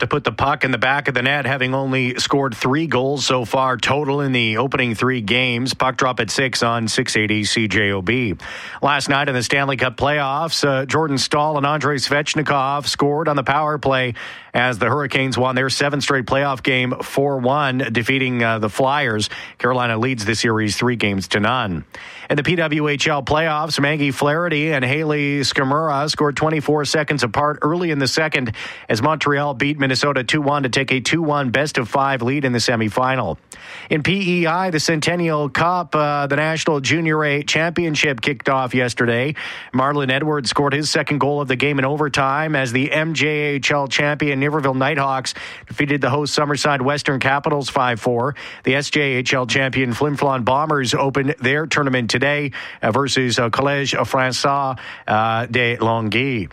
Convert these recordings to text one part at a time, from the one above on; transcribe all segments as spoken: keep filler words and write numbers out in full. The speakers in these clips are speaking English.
to put the puck in the back of the net, having only scored three goals so far total in the opening three games. Puck drop at six on six eighty C J O B. Last night in the Stanley Cup playoffs, uh, Jordan Staal and Andrei Svechnikov scored on the power play as the Hurricanes won their seventh straight playoff game four one, defeating uh, the Flyers. Carolina leads the series three games to none. In the P W H L playoffs, Maggie Flaherty and Haley Skamura scored twenty-four seconds apart early in the second as Montreal beat Minnesota two one to take a two one best-of-five lead in the semifinal. In P E I, the Centennial Cup, uh, the National Junior A Championship kicked off yesterday. Marlon Edwards scored his second goal of the game in overtime as the M J H L champion Niverville Nighthawks defeated the host Summerside Western Capitals five four. The S J H L champion Flin Flon Bombers opened their tournament today uh, versus uh, Collège François uh, de Longueuil.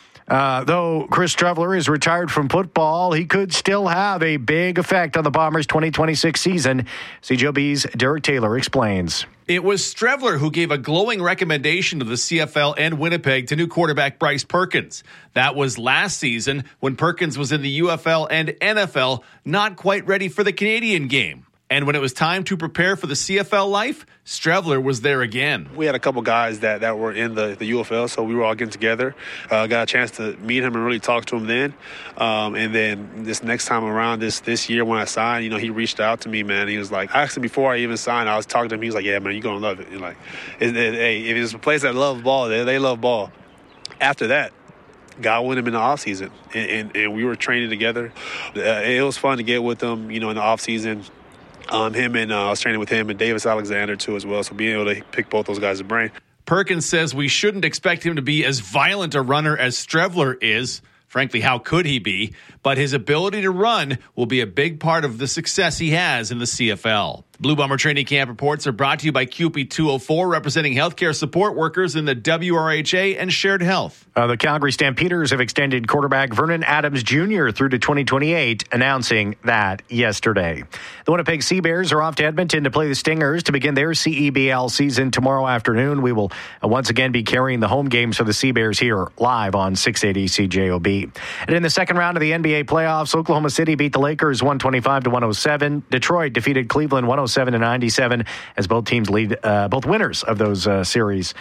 Uh, though Chris Streveler is retired from football, he could still have a big effect on the Bombers' twenty twenty-six season. C J O B's Derek Taylor explains. It was Streveler who gave a glowing recommendation to the C F L and Winnipeg to new quarterback Bryce Perkins. That was last season when Perkins was in the U F L and N F L, not quite ready for the Canadian game. And when it was time to prepare for the C F L life, Streveler was there again. We had a couple guys that, that were in the, the U F L, so we were all getting together. Uh, got a chance to meet him and really talk to him then. Um, and then this next time around, this this year when I signed, you know, he reached out to me, man. He was like, actually, before I even signed, I was talking to him. He was like, yeah, man, you're going to love it. And like, it, it, hey, if it's a place that loves ball, they, they love ball. After that, God went him in the offseason, and, and, and we were training together. Uh, it was fun to get with him, you know, in the offseason. Um, him and uh, I was training with him and Davis Alexander too as well. So being able to pick both those guys' brain. Perkins says we shouldn't expect him to be as violent a runner as Streveler is. Frankly, how could he be? But his ability to run will be a big part of the success he has in the C F L. Blue Bomber Training Camp reports are brought to you by C U P E two oh four, representing healthcare support workers in the W R H A and Shared Health. Uh, the Calgary Stampeders have extended quarterback Vernon Adams Junior through to twenty twenty-eight, announcing that yesterday. The Winnipeg Sea Bears are off to Edmonton to play the Stingers to begin their C E B L season tomorrow afternoon. We will uh, once again be carrying the home games for the Sea Bears here live on six eighty C J O B. And in the second round of the N B A playoffs, Oklahoma City beat the Lakers one twenty-five to one oh seven. Detroit defeated Cleveland one oh seven to ninety-seven as both teams lead, uh, both winners of those uh, series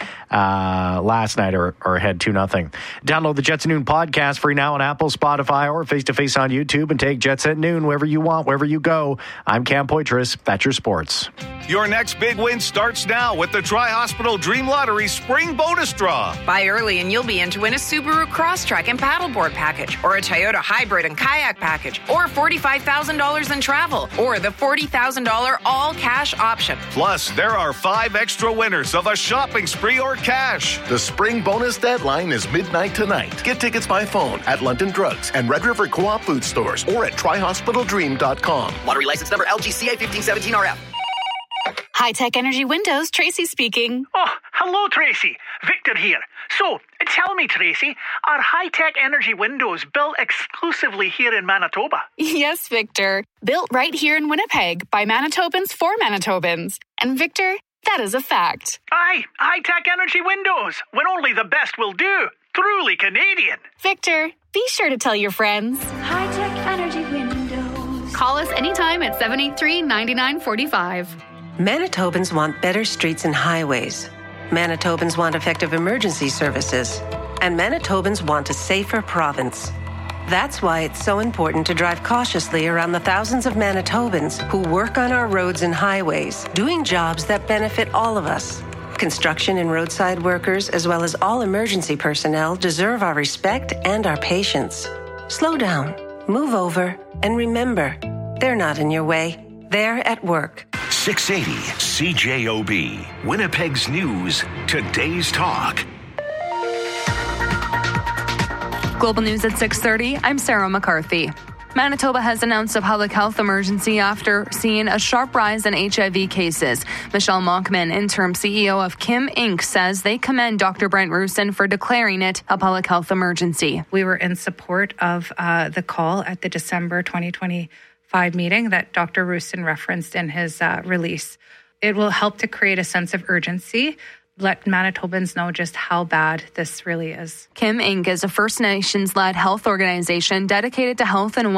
uh, last night are, are ahead two nothing. Download the Jets at Noon podcast free now on Apple, Spotify, or face-to-face on YouTube, and take Jets at Noon wherever you want, wherever you go. I'm Cam Poitras. That's your sports. Your next big win starts now with the Tri-Hospital Dream Lottery Spring Bonus Draw. Buy early and you'll be in to win a Subaru Crosstrek and paddleboard package, or a Toyota Hybrid and kayak package, or forty-five thousand dollars in travel, or the forty thousand dollars all-cash option. Plus, there are five extra winners of a shopping spree or cash. The spring bonus deadline is midnight tonight. Get tickets by phone at London Drugs and Red River Co-op food stores or at tri hospital dream dot com. Lottery license number L G C A fifteen seventeen R F. High-Tech Energy Windows, Tracy speaking. Oh, hello, Tracy. Victor here. So, tell me, Tracy, are High-Tech Energy Windows built exclusively here in Manitoba? Yes, Victor. Built right here in Winnipeg by Manitobans for Manitobans. And Victor, that is a fact. Aye, High-Tech Energy Windows, when only the best will do. Truly Canadian. Victor, be sure to tell your friends. High-Tech Energy Windows. Call us anytime at seven eight three, nine nine four five. Manitobans want better streets and highways. Manitobans want effective emergency services. And Manitobans want a safer province. That's why it's so important to drive cautiously around the thousands of Manitobans who work on our roads and highways, doing jobs that benefit all of us. Construction and roadside workers, as well as all emergency personnel, deserve our respect and our patience. Slow down, move over, and remember, they're not in your way. They're at work. six eighty C J O B, Winnipeg's News, today's talk. Global News at six thirty, I'm Sarah McCarthy. Manitoba has announced a public health emergency after seeing a sharp rise in H I V cases. Michelle Monkman, interim C E O of Kim Incorporated, says they commend Doctor Brent Roussin for declaring it a public health emergency. We were in support of uh, the call at the December twenty twenty-five meeting that Doctor Roussin referenced in his uh, release. It will help to create a sense of urgency, let Manitobans know just how bad this really is. Kim Incorporated is a First Nations-led health organization dedicated to health and